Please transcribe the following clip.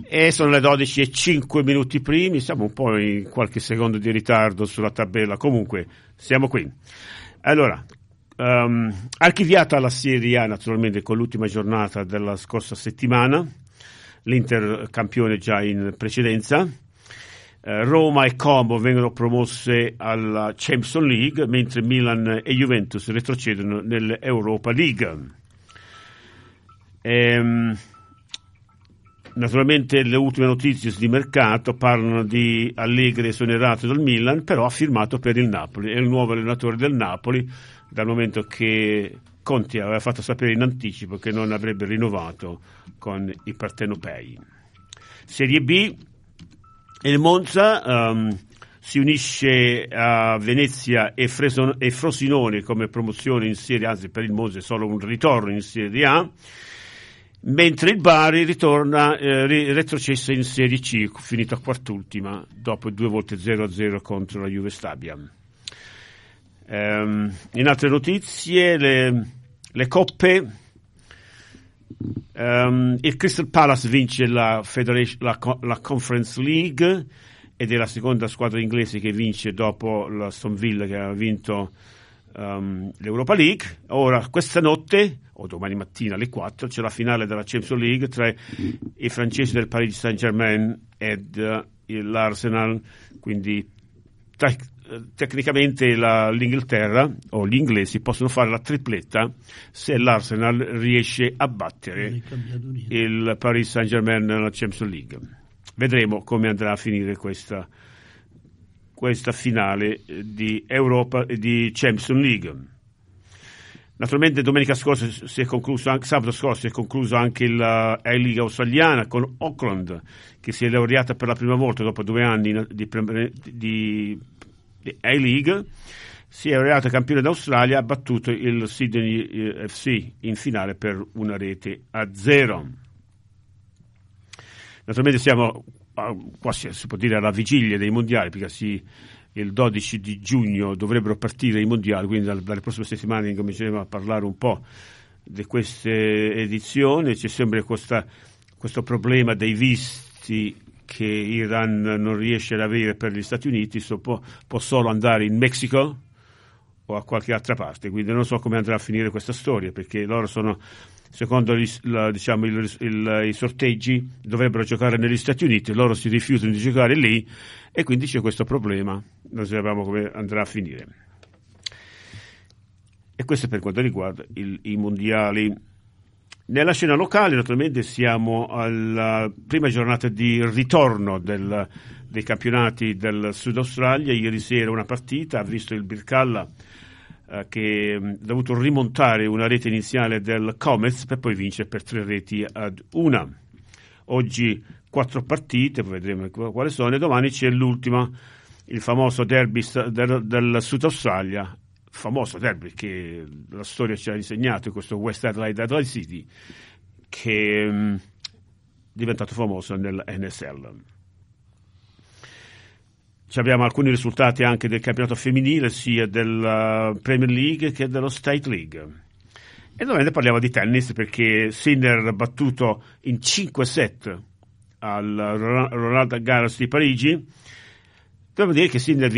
E sono le 12:05 primi, siamo un po' in qualche secondo di ritardo sulla tabella, comunque siamo qui. Allora, archiviata la Serie A naturalmente con l'ultima giornata della scorsa settimana, l'Inter campione già in precedenza, Roma e Como vengono promosse alla Champions League, mentre Milan e Juventus retrocedono nell'Europa League. Naturalmente le ultime notizie di mercato parlano di Allegri esonerato dal Milan, però ha firmato per il Napoli, è il nuovo allenatore del Napoli, dal momento che Conte aveva fatto sapere in anticipo che non avrebbe rinnovato con i partenopei. Serie B, il Monza si unisce a Venezia e Frosinone come promozione in Serie A, anzi per il Monza è solo un ritorno in Serie A, mentre il Bari ritorna retrocesso in Serie C, finito a quart'ultima dopo 2 volte 0-0 contro la Juve Stabia. In altre notizie, le coppe, il Crystal Palace vince la Conference League ed è la seconda squadra inglese che vince dopo l'Aston Villa che ha vinto l'Europa League. Ora questa notte o domani mattina alle 4 c'è la finale della Champions League tra i francesi del Paris Saint-Germain ed l'Arsenal, quindi tecnicamente l'Inghilterra o gli inglesi possono fare la tripletta se l'Arsenal riesce a battere il Paris Saint-Germain nella Champions League. Vedremo come andrà a finire questa finale di Europa e di Champions League. Naturalmente domenica scorsa sabato scorso si è concluso anche la A-League australiana con Auckland che si è laureata per la prima volta dopo 2 anni di A-League, si è laureata campione d'Australia, ha battuto il Sydney FC in finale per 1-0. Naturalmente siamo quasi, si può dire, alla vigilia dei mondiali, perché il 12 di giugno dovrebbero partire i mondiali, quindi dalle prossime settimane cominceremo a parlare un po' di queste edizioni. C'è sempre questo problema dei visti che Iran non riesce ad avere per gli Stati Uniti, può solo andare in Messico o a qualche altra parte, quindi non so come andrà a finire questa storia, perché loro sono, secondo i sorteggi, dovrebbero giocare negli Stati Uniti, loro si rifiutano di giocare lì e quindi c'è questo problema, non sappiamo come andrà a finire. E questo per quanto riguarda i mondiali. Nella scena locale naturalmente siamo alla prima giornata di ritorno dei campionati del Sud Australia. Ieri sera una partita ha visto il Birkalla che ha dovuto rimontare una rete iniziale del Comets per poi vincere per 3-1. Oggi 4 partite, poi vedremo quali sono, e domani c'è l'ultima, il famoso derby del Sud Australia, famoso derby che la storia ci ha insegnato, questo West Adelaide City, che è diventato famoso nell'NSL. Abbiamo alcuni risultati anche del campionato femminile, sia della Premier League che dello State League. E ovviamente parliamo di tennis, perché Sinner ha battuto in 5 set al Roland Garros di Parigi. Dobbiamo dire che Sinner